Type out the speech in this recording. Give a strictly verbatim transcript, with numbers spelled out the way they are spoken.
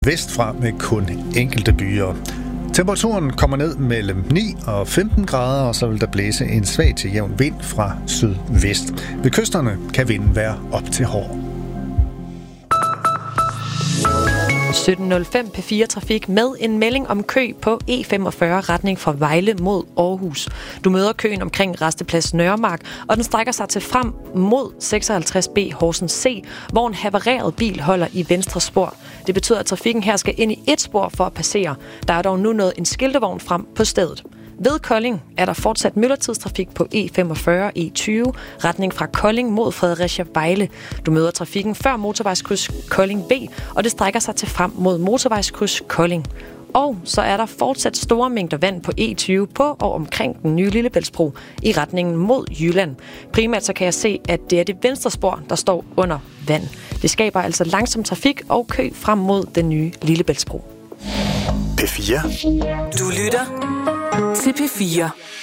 Vestfra med kun enkelte byer. Temperaturen kommer ned mellem ni og femten grader, og så vil der blæse en svag til jævn vind fra sydvest. Ved kysterne kan vinden være op til hård. sytten nul fem P fire Trafik med en melding om kø på E femogfyrre retning fra Vejle mod Aarhus. Du møder køen omkring Rasteplads Nørremark, og den strækker sig til frem mod seksoghalvtreds B Horsens C, hvor en havareret bil holder i venstre spor. Det betyder, at trafikken her skal ind i et spor for at passere. Der er dog nu nået en skiltevogn frem på stedet. Ved Kolding er der fortsat myldretidstrafik på E femogfyrre E tyve, retning fra Kolding mod Fredericia Vejle. Du møder trafikken før motorvejskryds Kolding B, og det strækker sig til frem mod motorvejskryds Kolding. Og så er der fortsat store mængder vand på E tyve på og omkring den nye Lillebæltsbro i retningen mod Jylland. Primært så kan jeg se, at det er det venstre spor, der står under vand. Det skaber altså langsom trafik og kø frem mod den nye Lillebæltsbro. P fire. Du lytter til P fire.